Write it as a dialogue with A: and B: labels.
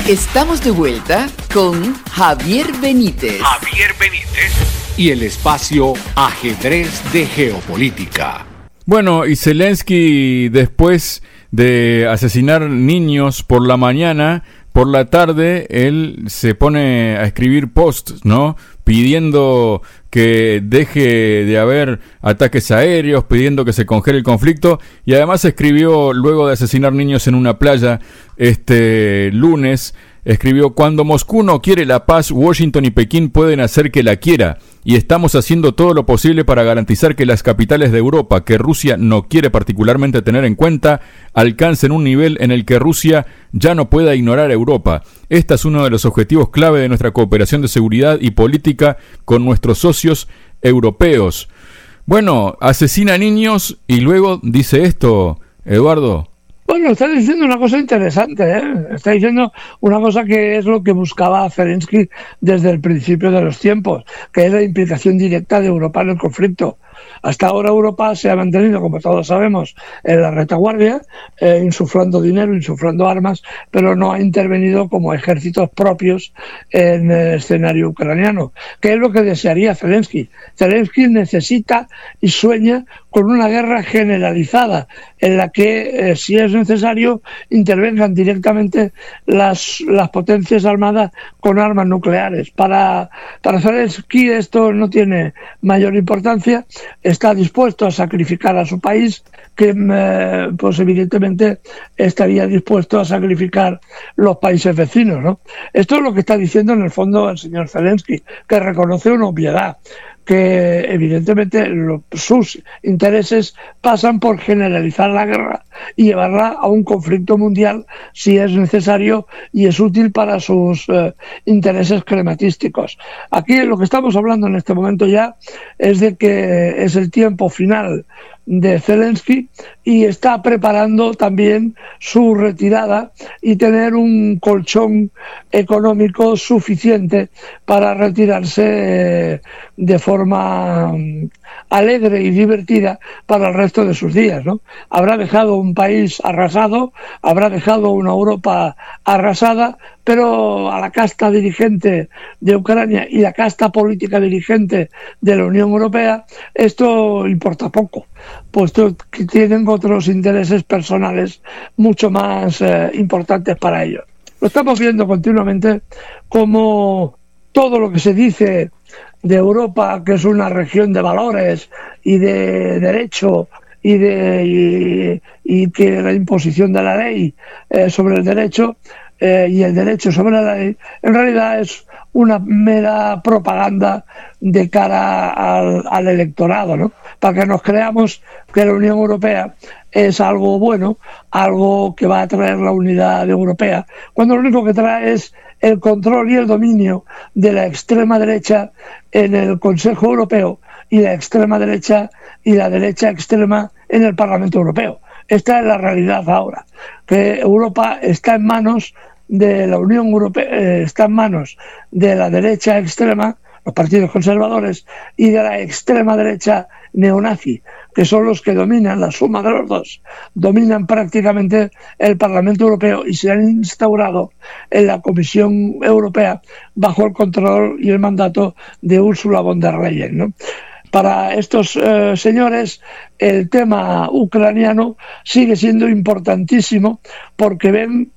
A: Estamos de vuelta con Javier Benítez.
B: Y el espacio Ajedrez de Geopolítica.
C: Bueno, y Zelensky, después de asesinar niños por la mañana, por la tarde, él se pone a escribir posts, ¿no? Pidiendo que deje de haber ataques aéreos, pidiendo que se congele el conflicto, y además escribió, luego de asesinar niños en una playa este lunes, escribió: cuando Moscú no quiere la paz, Washington y Pekín pueden hacer que la quiera, y estamos haciendo todo lo posible para garantizar que las capitales de Europa, que Rusia no quiere particularmente tener en cuenta, alcancen un nivel en el que Rusia ya no pueda ignorar a Europa. Este es uno de los objetivos clave de nuestra cooperación de seguridad y política con nuestros socios europeos. Bueno, asesina niños y luego dice esto, Eduardo.
D: Bueno, está diciendo una cosa interesante, ¿eh? Está diciendo una cosa que es lo que buscaba Zelensky desde el principio de los tiempos, que es la implicación directa de Europa en el conflicto. Hasta ahora Europa se ha mantenido, como todos sabemos, en la retaguardia, insuflando dinero, insuflando armas, pero no ha intervenido como ejércitos propios en el escenario ucraniano, que es lo que desearía Zelensky. Zelensky necesita y sueña con una guerra generalizada, en la que, si es necesario, intervengan directamente las potencias armadas con armas nucleares. Para Zelensky esto no tiene mayor importancia. Está dispuesto a sacrificar a su país, que pues evidentemente estaría dispuesto a sacrificar los países vecinos, ¿no? Esto es lo que está diciendo en el fondo el señor Zelensky, que reconoce una obviedad, que evidentemente sus intereses pasan por generalizar la guerra y llevarla a un conflicto mundial si es necesario y es útil para sus intereses crematísticos. Aquí lo que estamos hablando en este momento ya es de que es el tiempo final de Zelensky y está preparando también su retirada y tener un colchón económico suficiente para retirarse de forma alegre y divertida para el resto de sus días, ¿no? Habrá dejado un país arrasado, habrá dejado una Europa arrasada, pero a la casta dirigente de Ucrania y la casta política dirigente de la Unión Europea esto importa poco, puesto que tienen otros intereses personales mucho más importantes para ellos. Lo estamos viendo continuamente como todo lo que se dice de Europa, que es una región de valores y de derecho y que la imposición de la ley sobre el derecho y el derecho sobre la ley, en realidad es una mera propaganda de cara al electorado, ¿no? Para que nos creamos que la Unión Europea es algo bueno, algo que va a traer la unidad europea, cuando lo único que trae es el control y el dominio de la extrema derecha en el Consejo Europeo y la extrema derecha y la derecha extrema en el Parlamento Europeo. Esta es la realidad ahora, que Europa está en manos de la Unión Europea, está en manos de la derecha extrema, los partidos conservadores, y de la extrema derecha neonazi, que son los que dominan, la suma de los dos, dominan prácticamente el Parlamento Europeo y se han instaurado en la Comisión Europea bajo el control y el mandato de Ursula von der Leyen, ¿no? Para estos señores el tema ucraniano sigue siendo importantísimo porque ven